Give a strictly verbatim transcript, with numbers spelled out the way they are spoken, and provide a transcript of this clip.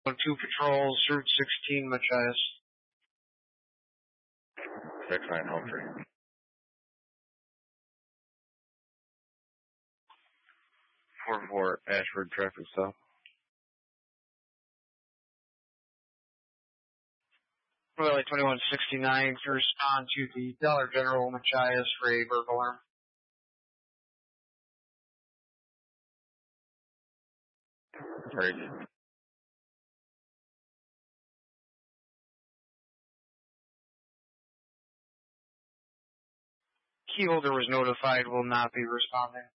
Two patrols, Route sixteen, Machias. six nine Humphrey. four four Ashford traffic stop. Raleigh twenty-one sixty-nine to respond to the Dollar General Machias for a burglar alarm. Ready. Key holder was notified, will not be responding.